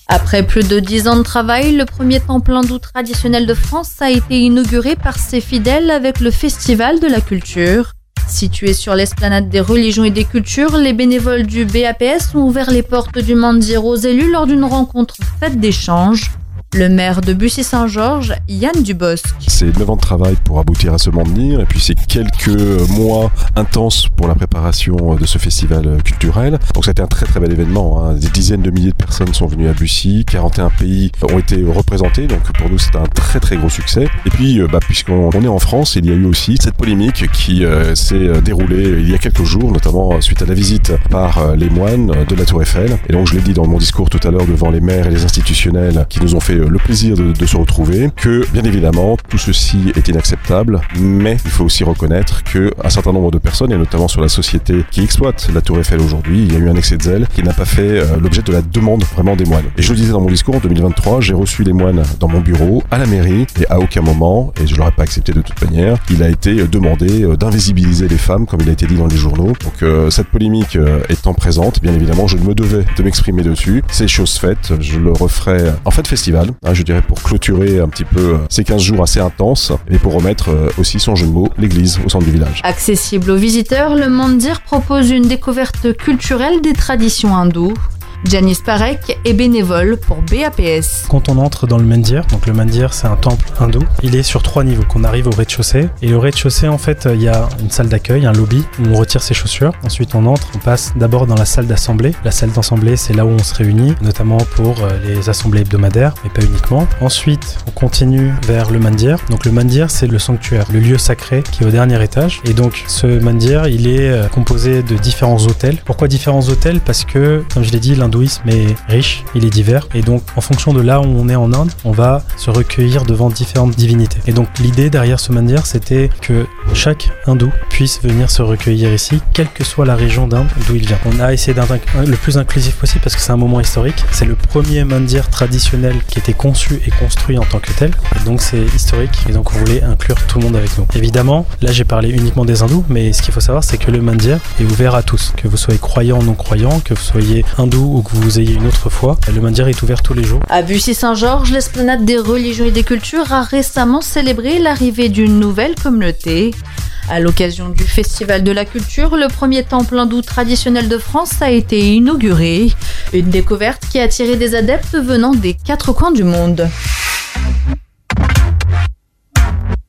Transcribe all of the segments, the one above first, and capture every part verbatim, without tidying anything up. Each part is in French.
Après plus de dix ans de travail, le premier temple hindou traditionnel de France a été inauguré par ses fidèles avec le Festival de la Culture. Situé sur l'esplanade des religions et des cultures, les bénévoles du B A P S ont ouvert les portes du Mandir aux élus lors d'une rencontre faite d'échanges. Le maire de Bussy-Saint-Georges, Yann Dubosc. C'est neuf ans de travail pour aboutir à ce Mandir et puis c'est quelques mois intenses pour la préparation de ce festival culturel. Donc c'était un très très bel événement, hein. Des dizaines de milliers de personnes sont venues à Bussy, quarante et un pays ont été représentés, donc pour nous c'était un très très gros succès. Et puis bah, puisqu'on est en France, il y a eu aussi cette polémique qui euh, s'est déroulée il y a quelques jours, notamment suite à la visite par les moines de la Tour Eiffel. Et donc je l'ai dit dans mon discours tout à l'heure devant les maires et les institutionnels qui nous ont fait le plaisir de, de se retrouver, que bien évidemment tout ceci est inacceptable, mais il faut aussi reconnaître qu'un certain nombre de personnes, et notamment sur la société qui exploite la Tour Eiffel aujourd'hui, il y a eu un excès de zèle qui n'a pas fait euh, l'objet de la demande vraiment des moines. Et je le disais dans mon discours, en deux mille vingt-trois, j'ai reçu les moines dans mon bureau, à la mairie, et à aucun moment, et je ne l'aurais pas accepté de toute manière, il a été demandé euh, d'invisibiliser les femmes, comme il a été dit dans les journaux. Donc euh, cette polémique euh, étant présente, bien évidemment, je me devais de m'exprimer dessus. C'est chose faite, je le referai en fin de festival, hein, je dirais pour clôturer un petit peu ces quinze jours assez intenses et pour remettre aussi son jeu de mots, l'église au centre du village. Accessible aux visiteurs, le Mandir propose une découverte culturelle des traditions hindoues. Janice Parek est bénévole pour B A P S. Quand on entre dans le Mandir, donc le Mandir c'est un temple hindou, il est sur trois niveaux, qu'on arrive au rez-de-chaussée. Et le rez-de-chaussée en fait, il y a une salle d'accueil, un lobby où on retire ses chaussures. Ensuite on entre, on passe d'abord dans la salle d'assemblée. La salle d'assemblée c'est là où on se réunit, notamment pour les assemblées hebdomadaires, mais pas uniquement. Ensuite on continue vers le Mandir. Donc le Mandir c'est le sanctuaire, le lieu sacré qui est au dernier étage. Et donc ce Mandir il est composé de différents autels. Pourquoi différents autels ? Parce que, comme je l'ai dit, l'hindouisme est riche, il est divers, et donc en fonction de là où on est en Inde, on va se recueillir devant différentes divinités. Et donc l'idée derrière ce Mandir, c'était que chaque hindou puisse venir se recueillir ici, quelle que soit la région d'Inde d'où il vient. On a essayé d'être le plus inclusif possible parce que c'est un moment historique. C'est le premier Mandir traditionnel qui était conçu et construit en tant que tel, et donc c'est historique, et donc on voulait inclure tout le monde avec nous. Évidemment, là j'ai parlé uniquement des hindous, mais ce qu'il faut savoir, c'est que le Mandir est ouvert à tous, que vous soyez croyant ou non croyant, que vous soyez hindou ou que vous ayez une autre foi, le Mandir est ouvert tous les jours. À Bussy-Saint-Georges, l'esplanade des religions et des cultures a récemment célébré l'arrivée d'une nouvelle communauté. À l'occasion du Festival de la Culture, le premier temple hindou traditionnel de France a été inauguré. Une découverte qui a attiré des adeptes venant des quatre coins du monde.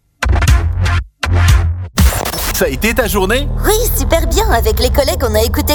Ça a été ta journée ? Oui, super bien. Avec les collègues, on a écouté